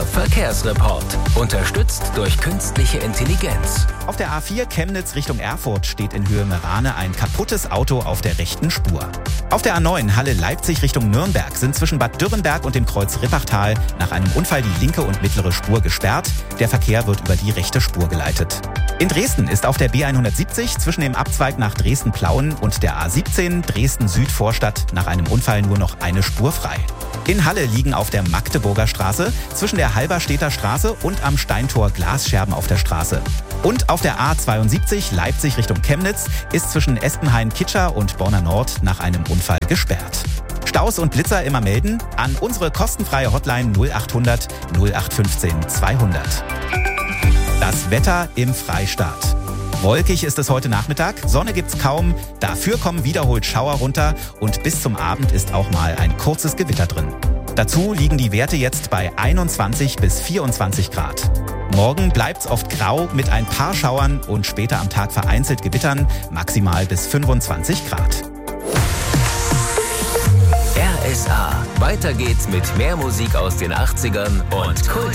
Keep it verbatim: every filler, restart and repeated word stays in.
Der Verkehrsreport. Unterstützt durch künstliche Intelligenz. Auf der A vier Chemnitz Richtung Erfurt steht in Höhe Merane ein kaputtes Auto auf der rechten Spur. Auf der A neun Halle-Leipzig Richtung Nürnberg sind zwischen Bad Dürrenberg und dem Kreuz Rippachtal nach einem Unfall die linke und mittlere Spur gesperrt. Der Verkehr wird über die rechte Spur geleitet. In Dresden ist auf der B hundertsiebzig zwischen dem Abzweig nach Dresden-Plauen und der A siebzehn Dresden-Süd-Vorstadt nach einem Unfall nur noch eine Spur frei. In Halle liegen auf der Magdeburger Straße zwischen der Halberstädter Straße und am Steintor Glasscherben auf der Straße. Und auf der A zweiundsiebzig Leipzig Richtung Chemnitz ist zwischen Espenhain-Kitscher und Borna Nord nach einem Unfall gesperrt. Staus und Blitzer immer melden an unsere kostenfreie Hotline null achthundert null acht fünfzehn zweihundert. Das Wetter im Freistaat. Wolkig ist es heute Nachmittag, Sonne gibt's kaum, dafür kommen wiederholt Schauer runter und bis zum Abend ist auch mal ein kurzes Gewitter drin. Dazu liegen die Werte jetzt bei einundzwanzig bis vierundzwanzig Grad. Morgen bleibt's oft grau mit ein paar Schauern und später am Tag vereinzelt Gewittern, maximal bis fünfundzwanzig Grad. R S A. Weiter geht's mit mehr Musik aus den achtzigern und Kult.